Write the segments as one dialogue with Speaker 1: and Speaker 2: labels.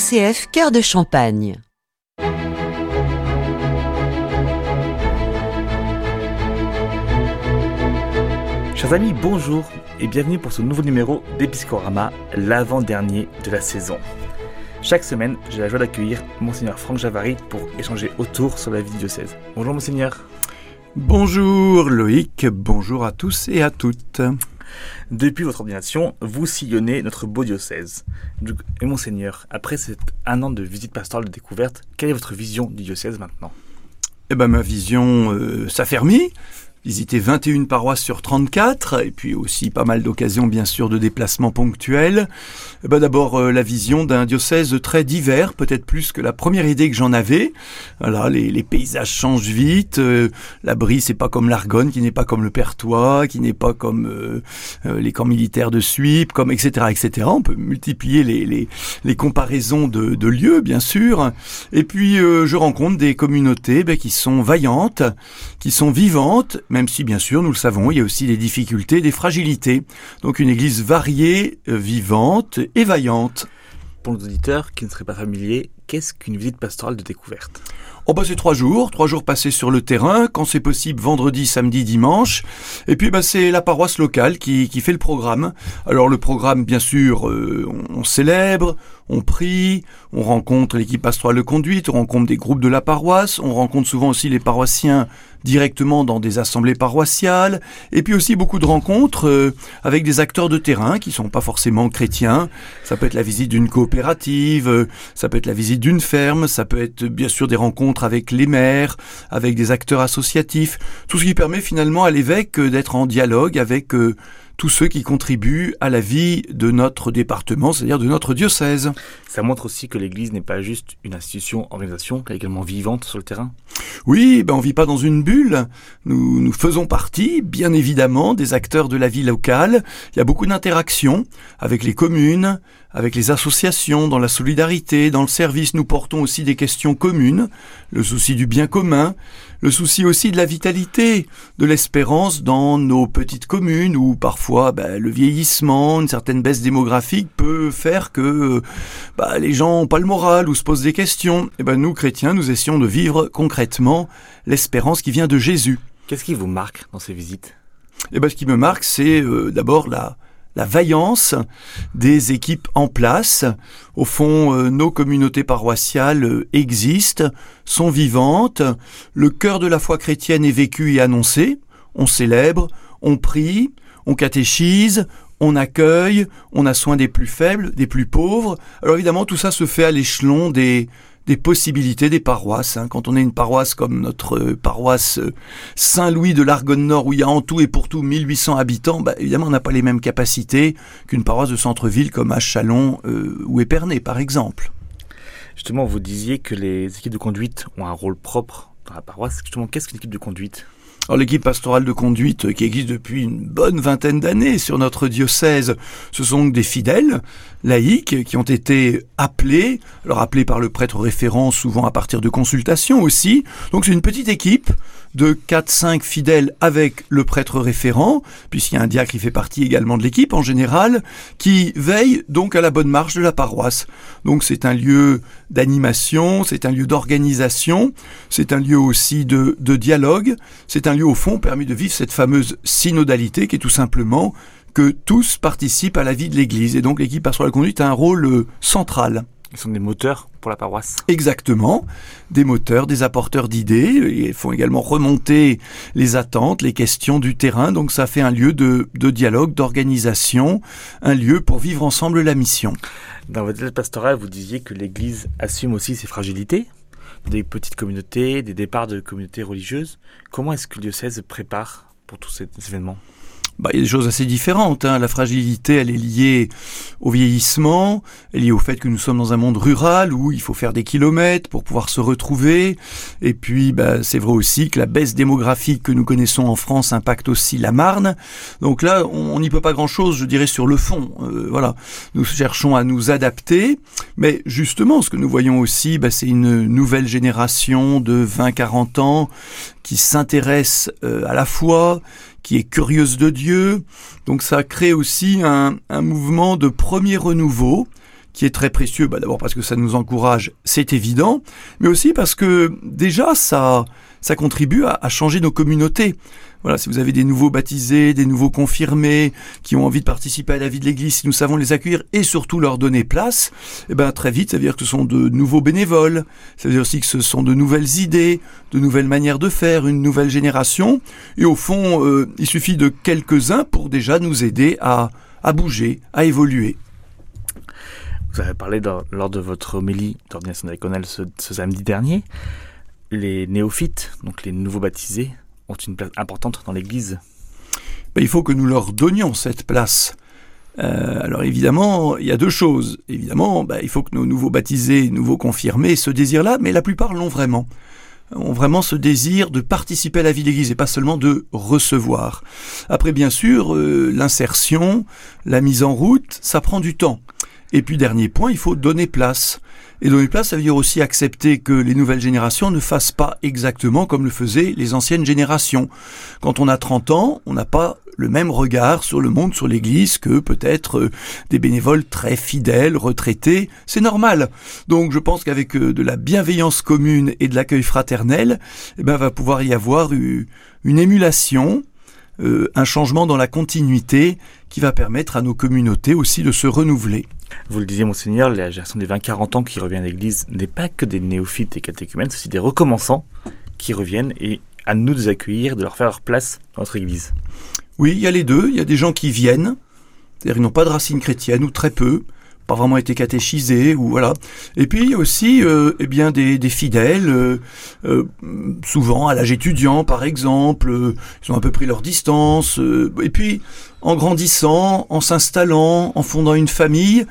Speaker 1: RCF Cœur de Champagne.
Speaker 2: Chers amis, bonjour et bienvenue pour ce nouveau numéro d'Episcorama, l'avant-dernier de la saison. Chaque semaine, j'ai la joie d'accueillir Monseigneur Franck Javary pour échanger autour sur la vie du diocèse. Bonjour Monseigneur.
Speaker 3: Bonjour Loïc, bonjour à tous et à toutes.
Speaker 2: Depuis votre ordination, vous sillonnez notre beau diocèse. Et Monseigneur, après un an de visite pastorale de découverte, quelle est votre vision du diocèse maintenant ?
Speaker 3: Ma vision s'affermit. Visiter 21 paroisses sur 34, et puis aussi pas mal d'occasions bien sûr de déplacements ponctuels. D'abord la vision d'un diocèse très divers, peut-être plus que la première idée que j'en avais. Voilà, les paysages changent vite, la Brie c'est pas comme l'Argonne, qui n'est pas comme le Perthois, qui n'est pas comme les camps militaires de Suippes, comme etc. etc. On peut multiplier les comparaisons de lieux bien sûr. Et puis je rencontre des communautés qui sont vaillantes, qui sont vivantes, même si, bien sûr, nous le savons, il y a aussi des difficultés, des fragilités. Donc une église variée, vivante et vaillante.
Speaker 2: Pour nos auditeurs qui ne seraient pas familiers, qu'est-ce qu'une visite pastorale de découverte ?
Speaker 3: C'est 3 jours passés sur le terrain, quand c'est possible vendredi, samedi, dimanche. Et puis c'est la paroisse locale qui fait le programme. Alors le programme, bien sûr, on célèbre, on prie, on rencontre l'équipe pastorale de conduite, on rencontre des groupes de la paroisse, on rencontre souvent aussi les paroissiens directement dans des assemblées paroissiales, et puis aussi beaucoup de rencontres avec des acteurs de terrain qui sont pas forcément chrétiens. Ça peut être la visite d'une coopérative, ça peut être la visite d'une ferme, ça peut être bien sûr des rencontres avec les maires, avec des acteurs associatifs, tout ce qui permet finalement à l'évêque d'être en dialogue avec tous ceux qui contribuent à la vie de notre département, c'est-à-dire de notre diocèse.
Speaker 2: Ça montre aussi que l'Église n'est pas juste une institution, organisation, qu'elle est également vivante sur le terrain.
Speaker 3: Oui, on ne vit pas dans une bulle. Nous faisons partie, bien évidemment, des acteurs de la vie locale. Il y a beaucoup d'interactions avec les communes, avec les associations, dans la solidarité, dans le service. Nous portons aussi des questions communes, le souci du bien commun, le souci aussi de la vitalité, de l'espérance dans nos petites communes où parfois le vieillissement, une certaine baisse démographique peut faire que les gens n'ont pas le moral ou se posent des questions. Nous, chrétiens, nous essayons de vivre concrètement l'espérance qui vient de Jésus.
Speaker 2: Qu'est-ce qui vous marque dans ces visites ?
Speaker 3: Ce qui me marque, c'est d'abord la vaillance des équipes en place. Au fond, nos communautés paroissiales existent, sont vivantes. Le cœur de la foi chrétienne est vécu et annoncé. On célèbre, on prie, on catéchise, on accueille, on a soin des plus faibles, des plus pauvres. Alors évidemment, tout ça se fait à l'échelon des possibilités des paroisses. Quand on est une paroisse comme notre paroisse Saint-Louis de l'Argonne Nord, où il y a en tout et pour tout 1800 habitants, évidemment on n'a pas les mêmes capacités qu'une paroisse de centre-ville comme à Châlons ou Épernay par exemple.
Speaker 2: Justement, vous disiez que les équipes de conduite ont un rôle propre dans la paroisse. Justement, qu'est-ce qu'une équipe de conduite ?
Speaker 3: Alors l'équipe pastorale de conduite qui existe depuis une bonne vingtaine d'années sur notre diocèse, ce sont des fidèles laïcs qui ont été appelés par le prêtre référent, souvent à partir de consultations aussi. Donc c'est une petite équipe de 4-5 fidèles avec le prêtre référent, puisqu'il y a un diacre qui fait partie également de l'équipe en général, qui veille donc à la bonne marche de la paroisse. Donc c'est un lieu d'animation, c'est un lieu d'organisation, c'est un lieu aussi de dialogue, c'est un lieu au fond permis de vivre cette fameuse synodalité qui est tout simplement que tous participent à la vie de l'Église. Et donc l'équipe pastorale de conduite a un rôle central.
Speaker 2: Ils sont des moteurs pour la paroisse.
Speaker 3: Exactement, des moteurs, des apporteurs d'idées. Ils font également remonter les attentes, les questions du terrain. Donc ça fait un lieu de dialogue, d'organisation, un lieu pour vivre ensemble la mission.
Speaker 2: Dans votre lettre pastorale, vous disiez que l'Église assume aussi ses fragilités, des petites communautés, des départs de communautés religieuses. Comment est-ce que le diocèse prépare pour tous ces événements ?
Speaker 3: Il y a des choses assez différentes. La fragilité, elle est liée au vieillissement, elle est liée au fait que nous sommes dans un monde rural où il faut faire des kilomètres pour pouvoir se retrouver. Et puis, c'est vrai aussi que la baisse démographique que nous connaissons en France impacte aussi la Marne. Donc là, on n'y peut pas grand-chose, je dirais, sur le fond. Nous cherchons à nous adapter. Mais justement, ce que nous voyons aussi, c'est une nouvelle génération de 20-40 ans qui s'intéresse à la foi, qui est curieuse de Dieu. Donc ça crée aussi un mouvement de premier renouveau qui est très précieux. D'abord parce que ça nous encourage, c'est évident, mais aussi parce que déjà ça contribue à changer nos communautés. Voilà, si vous avez des nouveaux baptisés, des nouveaux confirmés qui ont envie de participer à la vie de l'Église, si nous savons les accueillir et surtout leur donner place, très vite, ça veut dire que ce sont de nouveaux bénévoles, ça veut dire aussi que ce sont de nouvelles idées, de nouvelles manières de faire, une nouvelle génération. Et au fond, il suffit de quelques-uns pour déjà nous aider à bouger, à évoluer.
Speaker 2: Vous avez parlé lors de votre homélie d'ordination diaconale ce samedi dernier. Les néophytes, donc les nouveaux baptisés, ont une place importante dans l'Église.
Speaker 3: Il faut que nous leur donnions cette place. Alors évidemment, il y a deux choses. Évidemment, il faut que nos nouveaux baptisés, nouveaux confirmés, ce désir-là, mais la plupart l'ont vraiment. Ont vraiment ce désir de participer à la vie de l'Église et pas seulement de recevoir. Après, bien sûr, l'insertion, la mise en route, ça prend du temps. Et puis, dernier point, il faut donner place. Et donner place, ça veut dire aussi accepter que les nouvelles générations ne fassent pas exactement comme le faisaient les anciennes générations. Quand on a 30 ans, on n'a pas le même regard sur le monde, sur l'Église, que peut-être des bénévoles très fidèles, retraités. C'est normal. Donc je pense qu'avec de la bienveillance commune et de l'accueil fraternel, va pouvoir y avoir une émulation, un changement dans la continuité qui va permettre à nos communautés aussi de se renouveler.
Speaker 2: Vous le disiez, Monseigneur, la génération des 20-40 ans qui revient à l'Église n'est pas que des néophytes et catéchumènes, c'est aussi des recommençants qui reviennent et à nous de les accueillir, de leur faire leur place dans notre Église.
Speaker 3: Oui, il y a les deux. Il y a des gens qui viennent, c'est-à-dire ils n'ont pas de racines chrétiennes ou très peu, pas vraiment été catéchisés ou voilà. Et puis il y a aussi des fidèles, souvent à l'âge étudiant par exemple, ils ont un peu pris leur distance. Et puis en grandissant, en s'installant, en fondant une famille,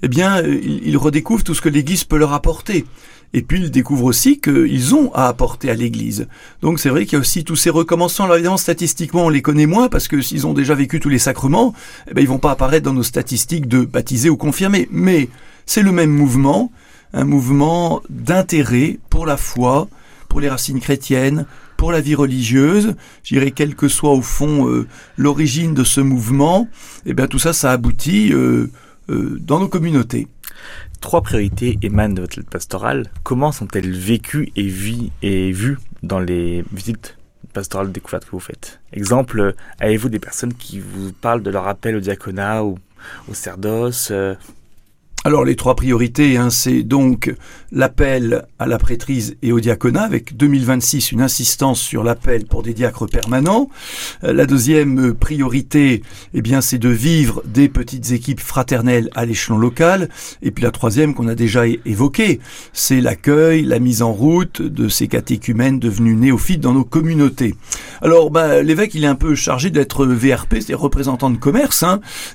Speaker 3: ils redécouvrent tout ce que l'Église peut leur apporter. Et puis ils découvrent aussi qu'ils ont à apporter à l'Église. Donc c'est vrai qu'il y a aussi tous ces recommençants. Alors évidemment, statistiquement, on les connaît moins parce que s'ils ont déjà vécu tous les sacrements, ils vont pas apparaître dans nos statistiques de baptisés ou confirmés. Mais c'est le même mouvement, un mouvement d'intérêt pour la foi, pour les racines chrétiennes, pour la vie religieuse. Je dirais, quelle que soit au fond l'origine de ce mouvement, tout ça aboutit dans nos communautés.
Speaker 2: 3 priorités émanent de votre lettre pastorale. Comment sont-elles vécues et vues dans les visites pastorales découvertes que vous faites? Exemple, avez-vous des personnes qui vous parlent de leur appel au diaconat ou au sacerdoce?
Speaker 3: Alors les 3 priorités, c'est donc l'appel à la prêtrise et au diaconat, avec 2026 une insistance sur l'appel pour des diacres permanents. La deuxième priorité, c'est de vivre des petites équipes fraternelles à l'échelon local. Et puis la troisième qu'on a déjà évoquée, c'est l'accueil, la mise en route de ces catéchumènes devenus néophytes dans nos communautés. Alors l'évêque il est un peu chargé d'être VRP, c'est-à-dire représentant de commerce,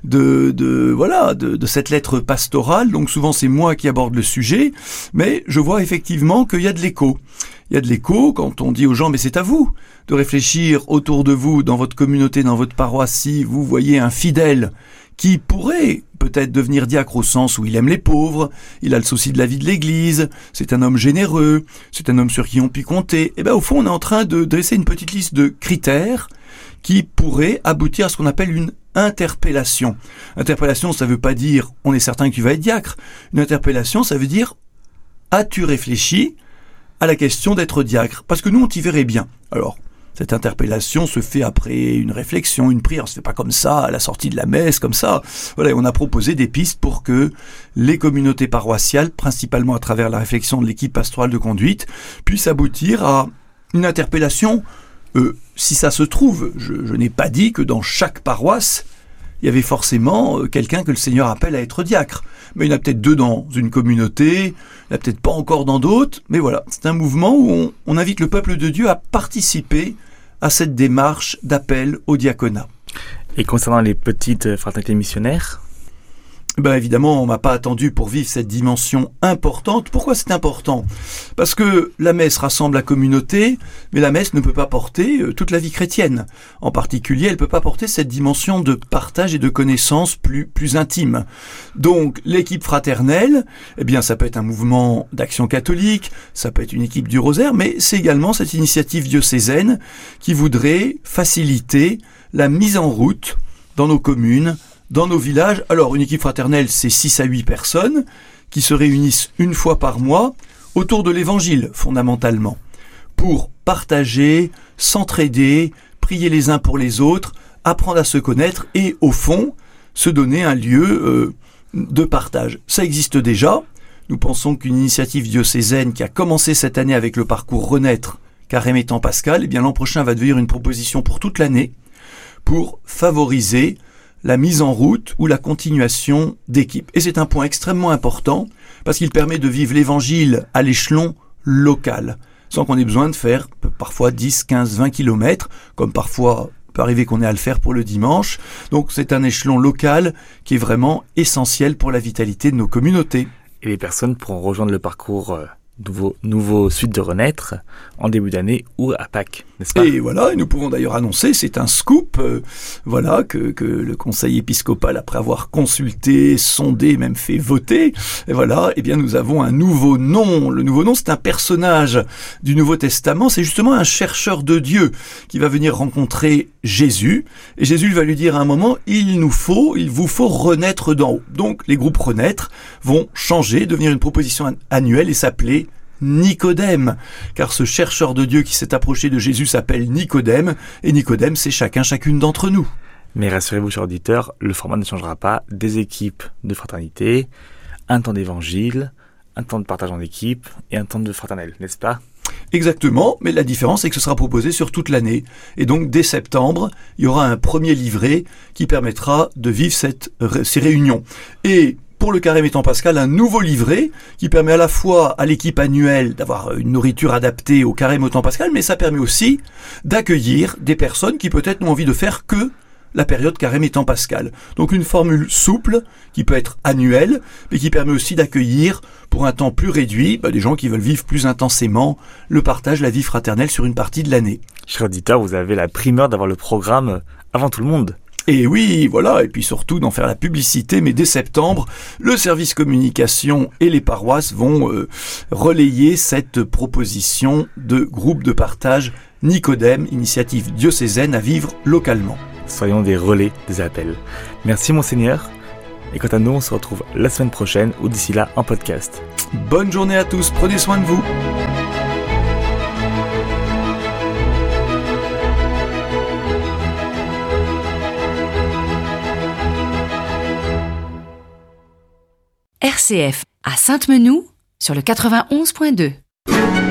Speaker 3: de cette lettre pastorale. Donc souvent c'est moi qui aborde le sujet, mais je vois effectivement qu'il y a de l'écho. Il y a de l'écho quand on dit aux gens, mais c'est à vous de réfléchir autour de vous, dans votre communauté, dans votre paroisse, si vous voyez un fidèle qui pourrait peut-être devenir diacre au sens où il aime les pauvres, il a le souci de la vie de l'Église, c'est un homme généreux, c'est un homme sur qui on peut compter. Au fond, on est en train de dresser une petite liste de critères qui pourraient aboutir à ce qu'on appelle une interpellation. Interpellation, ça veut pas dire on est certain que tu vas être diacre. Une interpellation, ça veut dire as-tu réfléchi à la question d'être diacre? Parce que nous, on t'y verrait bien. Alors, cette interpellation se fait après une réflexion, une prière. On se fait pas comme ça, à la sortie de la messe, comme ça. Voilà, on a proposé des pistes pour que les communautés paroissiales, principalement à travers la réflexion de l'équipe pastorale de conduite, puissent aboutir à une interpellation. Si ça se trouve, je n'ai pas dit que dans chaque paroisse, il y avait forcément quelqu'un que le Seigneur appelle à être diacre. Mais il y en a peut-être 2 dans une communauté, il n'y en a peut-être pas encore dans d'autres, mais voilà, c'est un mouvement où on invite le peuple de Dieu à participer à cette démarche d'appel au diaconat.
Speaker 2: Et concernant les petites fraternités missionnaires ?
Speaker 3: Évidemment, on m'a pas attendu pour vivre cette dimension importante. Pourquoi c'est important? Parce que la messe rassemble la communauté, mais la messe ne peut pas porter toute la vie chrétienne. En particulier, elle peut pas porter cette dimension de partage et de connaissance plus intime. Donc, l'équipe fraternelle, ça peut être un mouvement d'action catholique, ça peut être une équipe du Rosaire, mais c'est également cette initiative diocésaine qui voudrait faciliter la mise en route dans nos communes dans nos villages. Alors, une équipe fraternelle, c'est 6 à 8 personnes qui se réunissent une fois par mois autour de l'évangile, fondamentalement, pour partager, s'entraider, prier les uns pour les autres, apprendre à se connaître et, au fond, se donner un lieu de partage. Ça existe déjà. Nous pensons qu'une initiative diocésaine qui a commencé cette année avec le parcours Renaître, Carême et Temps Pascal, eh bien l'an prochain va devenir une proposition pour toute l'année pour favoriser la mise en route ou la continuation d'équipes. Et c'est un point extrêmement important parce qu'il permet de vivre l'évangile à l'échelon local, sans qu'on ait besoin de faire parfois 10, 15, 20 kilomètres, comme parfois peut arriver qu'on ait à le faire pour le dimanche. Donc c'est un échelon local qui est vraiment essentiel pour la vitalité de nos communautés.
Speaker 2: Et les personnes pourront rejoindre le parcours nouveau suite de Renaître en début d'année ou à Pâques, n'est-ce pas ?
Speaker 3: Et voilà, et nous pouvons d'ailleurs annoncer, c'est un scoop, que le conseil épiscopal, après avoir consulté, sondé, même fait voter, et voilà, eh bien nous avons un nouveau nom. Le nouveau nom, c'est un personnage du Nouveau Testament, c'est justement un chercheur de Dieu qui va venir rencontrer Jésus, et Jésus va lui dire à un moment, il vous faut renaître d'en haut. Donc les groupes Renaître vont changer, devenir une proposition annuelle et s'appeler Nicodème, car ce chercheur de Dieu qui s'est approché de Jésus s'appelle Nicodème, et Nicodème, c'est chacune d'entre nous.
Speaker 2: Mais rassurez-vous, chers auditeurs, le format ne changera pas. Des équipes de fraternité, un temps d'évangile, un temps de partage en équipe et un temps de fraternelle, n'est-ce pas ?
Speaker 3: Exactement, mais la différence c'est que ce sera proposé sur toute l'année. Et donc dès septembre, il y aura un premier livret qui permettra de vivre ces réunions. Et pour le Carême et Temps Pascal, un nouveau livret qui permet à la fois à l'équipe annuelle d'avoir une nourriture adaptée au Carême et au Temps Pascal, mais ça permet aussi d'accueillir des personnes qui peut-être n'ont envie de faire que la période Carême et Temps Pascal. Donc une formule souple qui peut être annuelle, mais qui permet aussi d'accueillir pour un temps plus réduit des gens qui veulent vivre plus intensément le partage, la vie fraternelle sur une partie de l'année.
Speaker 2: Chers auditeurs, vous avez la primeur d'avoir le programme avant tout le monde.
Speaker 3: Et oui, voilà, et puis surtout d'en faire la publicité, mais dès septembre, le service communication et les paroisses vont relayer cette proposition de groupe de partage Nicodème, initiative diocésaine à vivre localement.
Speaker 2: Soyons des relais des appels. Merci Monseigneur, et quant à nous, on se retrouve la semaine prochaine ou d'ici là en podcast.
Speaker 3: Bonne journée à tous, prenez soin de vous.
Speaker 1: RCF à Sainte-Menou sur le 91.2.